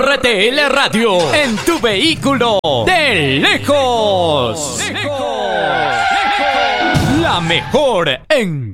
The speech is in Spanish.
RTL Radio, en tu vehículo, de lejos. La mejor en